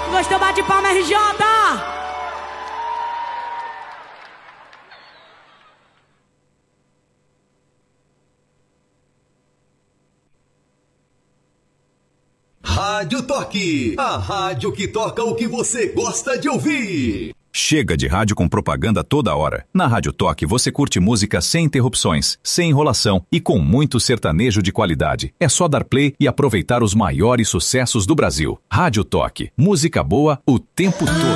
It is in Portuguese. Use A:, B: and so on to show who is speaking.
A: Gostou, bate palma, RJ.
B: Rádio Toque, a rádio que toca o que você gosta de ouvir.
C: Chega de rádio com propaganda toda hora. Na Rádio Toque você curte música sem interrupções, sem enrolação e com muito sertanejo de qualidade. É só dar play e aproveitar os maiores sucessos do Brasil. Rádio Toque, música boa o tempo todo.